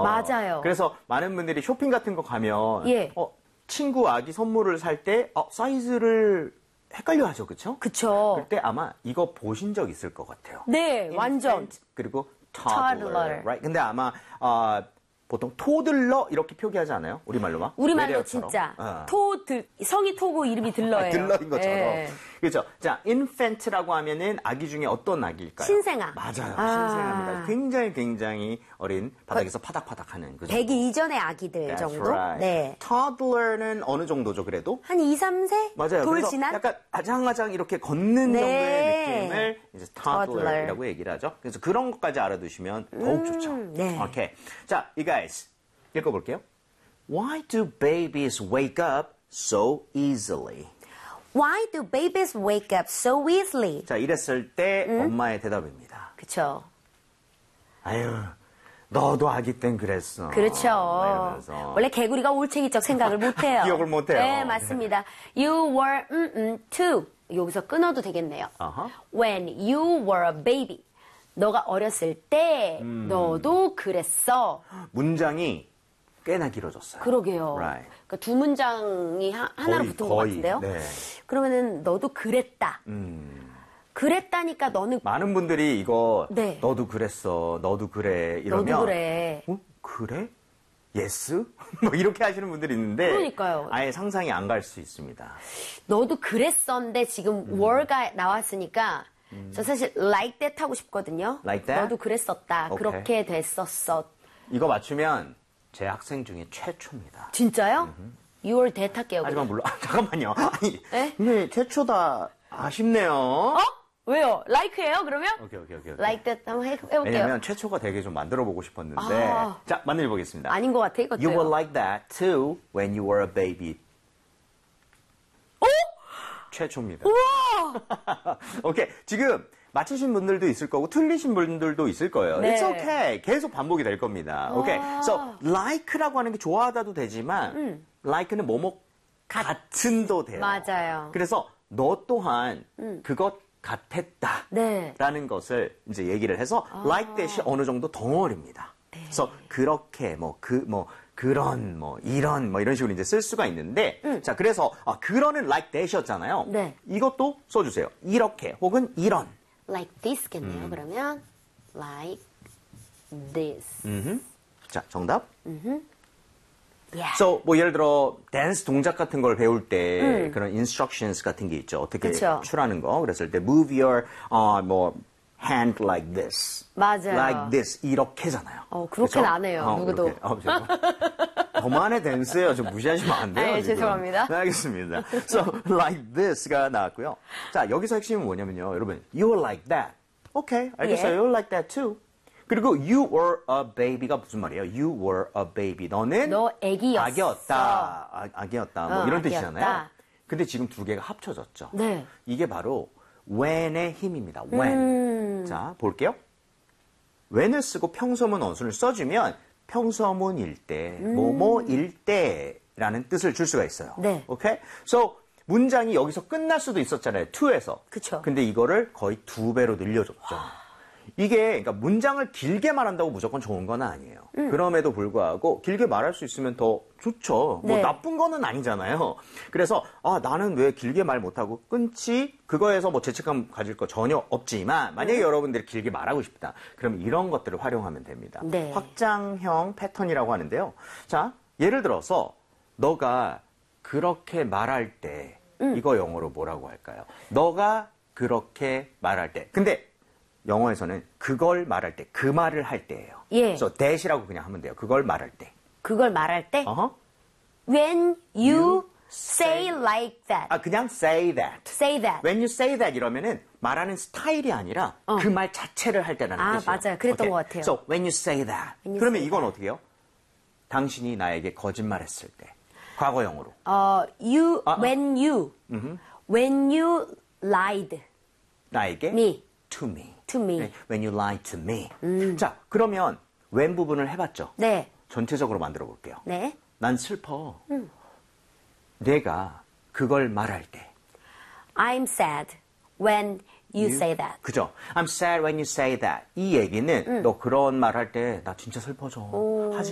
맞아요. 그래서 많은 분들이 쇼핑 같은 거 가면 예. 친구 아기 선물을 살 때 사이즈를 헷갈려 하죠. 그렇죠? 그쵸. 그때 아마 이거 보신 적 있을 것 같아요. 네, 완전. 그리고 toddler. Right? 근데 아마 보통 토들러 이렇게 표기하지 않아요? 우리말로만? 우리말로 외래어처럼. 진짜 성이 토고 이름이 들러예요. 들러인 것처럼. 예. 그렇죠. 자, infant라고 하면은 아기 중에 어떤 아기일까요? 신생아. 맞아요. 신생아입니다. 굉장히 어린 바닥에서 파닥파닥하는 그 정도. 100이 이전의 아기들 That's 정도. right. 네. toddler는 어느 정도죠, 그래도? 한 2, 3세? 맞아요. 돌 그래서 지난? 약간 아장아장 이렇게 걷는 네. 정도의 느낌을 이제 toddler이라고 얘기를 하죠. 그래서 그런 것까지 알아두시면 더욱 좋죠. 네. 오케이. 자, you guys 읽어볼게요. Why do babies wake up so easily? Why do babies wake up so easily? 자, 이랬을 때 엄마의 대답입니다. 그쵸. 아유, 너도 아기 땐 그랬어. 그렇죠. 이러면서. 원래 개구리가 올챙이적 생각을 못해요. 기억을 못해요. 네, 맞습니다. You were too. 여기서 끊어도 되겠네요. Uh-huh. When you were a baby. 너가 어렸을 때 너도 그랬어. 문장이 꽤나 길어졌어요. 그러게요. Right. 그러니까 두 문장이 하나로 붙은 것 같은데요. 네. 그러면은 너도 그랬다. 그랬다니까 너는 많은 분들이 이거 네. 너도 그랬어, 너도 그래 이러면 너도 그래. 그래? 예스? 뭐 이렇게 하시는 분들이 있는데 그러니까요. 아예 상상이 안 갈 수 있습니다. 너도 그랬었는데 지금 were가 나왔으니까 저 사실 like that 하고 싶거든요. Like that? 너도 그랬었다. 오케이. 그렇게 됐었어. 이거 맞추면 제 학생 중에 최초입니다. 진짜요? 6월 that 할게요. 하지만 그냥. 물론 잠깐만요. 아니, 네? 근데 최초다 아쉽네요. 왜요? like예요? 그러면? 오케이. like that 한번 해볼게요. 왜냐면 최초가 되게 좀 만들어 보고 싶었는데. 아. 자, 만들어 보겠습니다. 아닌 것 같아 이것도요. You were like that too when you were a baby. 최초입니다. 우와! 오케이. 지금 맞히신 분들도 있을 거고 틀리신 분들도 있을 거예요. 네. It's okay. 계속 반복이 될 겁니다. 오케이. So like라고 하는 게 좋아하다도 되지만 like는 뭐뭐 같은도 돼요. 맞아요. 그래서 너 또한 그것 같았다. 네. 라는 것을 이제 얘기를 해서 like that이 어느 정도 덩어리입니다. 네. 그래서 그렇게 그런 이런 식으로 이제 쓸 수가 있는데 자 그래서 그런은 like that이었잖아요. 네. 이것도 써주세요. 이렇게 혹은 이런. like this겠네요. 그러면 like this. 자 정답. Yeah. So 뭐 예를 들어 댄스 동작 같은 걸 배울 때 그런 instructions 같은 게 있죠. 어떻게 그쵸. 출하는 거. 그랬을 때 move your hand like this. 맞아요. Like this 이렇게잖아요. 그렇게는 안 해요. 누구도. 저만의 댄스예요. 좀 무시하시면 안 돼요. 네, 지금. 죄송합니다. 네, 알겠습니다. So like this가 나왔고요. 자 여기서 핵심은 뭐냐면요. 여러분 you were like that. 오케이 알겠어요. 예. You were like that too. 그리고 you were a baby가 무슨 말이에요? You were a baby. 너는 너 애기였어. 아기였다. 아기였다. 뭐 이런 아기였다. 뜻이잖아요. 근데 지금 두 개가 합쳐졌죠. 네. 이게 바로 when의 힘입니다. when. 자, 볼게요. when을 쓰고 평소문 어순을 써주면 평소문일 때, 뭐뭐일 때라는 뜻을 줄 수가 있어요. 네. 오케이? So 문장이 여기서 끝날 수도 있었잖아요. to에서. 그쵸. 근데 이거를 거의 2배로 늘려줬죠. 이게 그러니까 문장을 길게 말한다고 무조건 좋은 건 아니에요. 그럼에도 불구하고 길게 말할 수 있으면 더 좋죠. 뭐 네. 나쁜 거는 아니잖아요. 그래서 나는 왜 길게 말 못하고 끊지? 그거에서 뭐 죄책감 가질 거 전혀 없지만 만약에 여러분들이 길게 말하고 싶다. 그럼 이런 것들을 활용하면 됩니다. 네. 확장형 패턴이라고 하는데요. 자, 예를 들어서 너가 그렇게 말할 때 이거 영어로 뭐라고 할까요? 너가 그렇게 말할 때. 근데 영어에서는 그걸 말할 때, 그 말을 할 때예요. 예. 그래서 that이라고 그냥 하면 돼요. 그걸 말할 때. 그걸 말할 때 어허. when you say like that. 그냥 say that. say that. When you say that 이러면은 말하는 스타일이 아니라 그 말 자체를 할 때라는 뜻이에요. 맞아요. 그랬던 것 같아요. So when you say that. When you 그러면 say 이건 어떻게 해요? 당신이 나에게 거짓말했을 때. 과거형으로. when you lied 나에게 me. to me. to me. 네, when you lied to me. 자, 그러면 when 부분을 해봤죠? 네. 전체적으로 만들어 볼게요. 네. 난 슬퍼. 내가 그걸 말할 때. I'm sad when you say that. 그죠? I'm sad when you say that. 이 얘기는 너 그런 말 할 때 나 진짜 슬퍼져. 하지